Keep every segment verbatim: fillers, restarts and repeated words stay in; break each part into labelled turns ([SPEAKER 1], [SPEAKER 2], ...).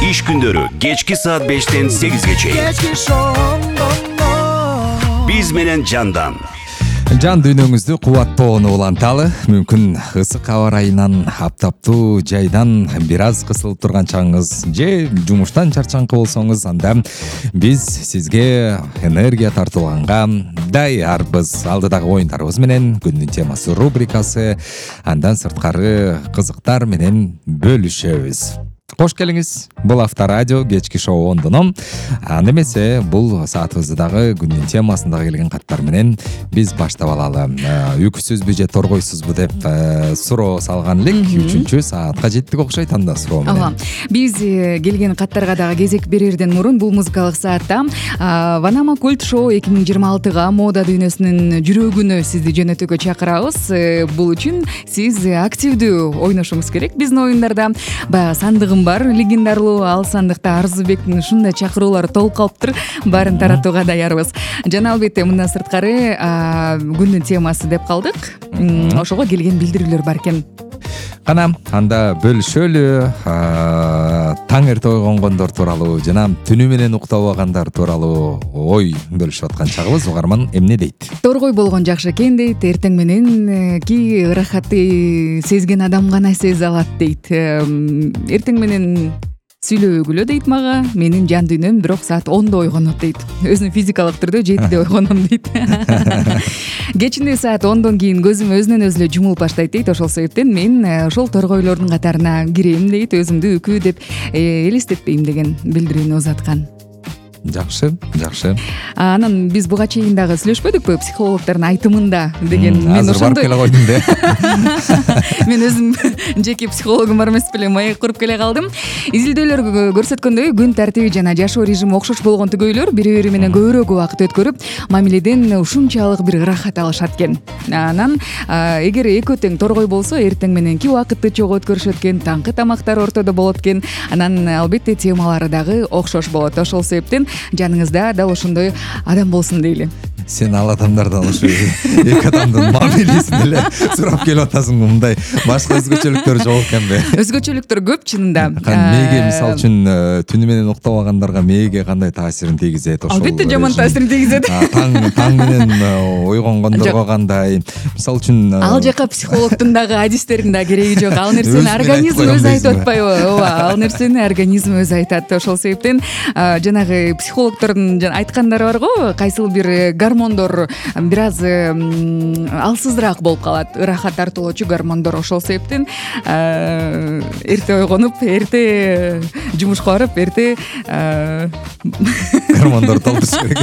[SPEAKER 1] Iş günleri geçki saat beşten segizge çeyin. Biz menen Candan.
[SPEAKER 2] Жан дүйнөңүздү кубаттоону уланталы. Мүмкүн ысык аба ырайынан, аптаптуу жайдан бир аз кысылып турган чагыңыз же жумуштан чарчаңкы болсоңуз, анда биз сизге энергия тартууганга даярбыз. Алдыдагы оюндарыбыз менен күндүн темасы рубрикасы, андан сырткары кызыктар менен бөлүшөбүз. Кош келиңиз. Бул Авторадио кечки шоу ондоном. Анда эмесе бул саатыбызды дагы күндүн темасындагы келген каттар менен биз баштап алалы. Үкүсүзбү же торгойсузбу деп суроо салган элек. үчүнчү саатка жеттик окшойт анда суроо менен.
[SPEAKER 3] Ага. Биз келген каттарга дагы кезек берерден мурун бул музыкалык саатта Ванама Культ шоу эки миң жыйырма алтыга мода дүйнөсүнүн жүрөгүнө сизди жөнөтүүгө чакырабыз. Бул үчүн сиз активдүү ойношуңуз керек биздин оюндарда. Баягы сандыгым бар, легендарлуу ал сандыкта Арзыбектин ушундай чакыруулары толуп калыптыр. Баарын таратууга даярбыз. Жана албетте мындан сырткары күндүн темасы деп калдык. Ошого келген билдирүүлөр бар экен.
[SPEAKER 2] Кана анда бөлүшөлү. Таң эрте ойгонгондор тууралуу жана түнү менен уктабагандар тууралуу ой бөлүшүп аткан чагыбыз. Угарман эмне дейт?
[SPEAKER 3] Торгой болгон жакшы экен дейт. Эртең менен ки ырахатты сезген адам гана сезе алат дейт. Эртең менен сүйлөбөгүлө дейт мага. Менин жан дүйнөм бирок саат ондо ойгонот дейт. Өзүм физикалык түрдө жетиде ойгоном дейт. Кечинде саат ондон кийин көзүм өзүнөн өзү эле жумулуп баштайт дейт. Ошол себептен мен ошол торгойлордун катарына кирем дейт. Өзүмдү үкү деп элестетпейм деген билдирүүнү узаткан.
[SPEAKER 2] Жакшы, жакшы.
[SPEAKER 3] Анан биз буга чейин дагы сүйлөшпөдүкпү психологдордун айтымында деген.
[SPEAKER 2] Мен ошондой келе койдум да.
[SPEAKER 3] Мен өзүм жеке психологум бар эмес белем, маек куруп келе калдым. Изилдөөлөр көрсөткөндөй, күн тартиби жана жашоо режими окшош болгон түгөйлөр бири-бири менен көбүрөөк убакыт өткөрүп, мамиледен ушунчалык бир ырахат алышат экен. Анан эгер экөө тең торгой болсо, эртең мененки убакытты чогуу өткөрүшөт экен, таңкы тамактар ортодо болот экен. Анан албетте темалары дагы окшош болот. Ошол себептен жаныңызда дал ошондой адам болсун дейли.
[SPEAKER 2] Сен ал адамдардан ушу эки адамдын мамилесин эле сурап келип атасың. Мындай башка өзгөчөлүктөр жок экенби?
[SPEAKER 3] Өзгөчөлүктөр көп чынында.
[SPEAKER 2] Мээге мисалы үчүн түнү менен уктабагандарга мээге кандай таасирин тийгизет? Ошол
[SPEAKER 3] албетте жаман таасирин тийгизет.
[SPEAKER 2] Таң таң менен ойгонгондорго кандай? Мисалы үчүн
[SPEAKER 3] ал жака психологдун дагы адистеринин да кереги жок. Ал нерсени организм өзү айтып атпайбы? Ооба, ал нерсени организм өзү айтат. Ошол себептен жанагы психологдордун айткандары бар го, кайсыл бир гормондор бир аз алсызыраак болуп калат. Ырахат тартуулоочу гормондор. Ошол себептен эрте ойгонуп, эрте жумушка барып, эрте
[SPEAKER 2] гормондор толтуруш керек.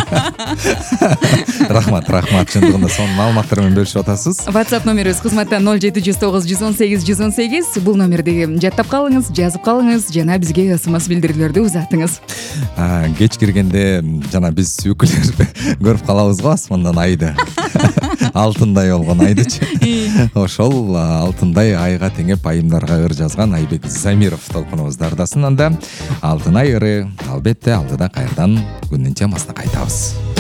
[SPEAKER 2] Рахмат, рахмат. Чындыгында сонун маалыматтар менен бөлүшүп атасыз.
[SPEAKER 3] WhatsApp номерибиз кызматта ноль жети жүз тогуз жүз он сегиз жүз он сегиз. Бул номерди жаттап калыңыз, жазып калыңыз жана бизге смс билдирүүлөрдү узатыңыз.
[SPEAKER 2] Кеч киргенде жана биз үкүлөр көрүп калабыз го асмандан айды. Алтындай болгон айдычы. Ошол алтындай айга теңеп айымдарга ыр жазган Айбек Замиров толкунубузда ардасын. Анда алтын ай ыры албетте алдыда кайрадан күндүн темасына кайтабыз.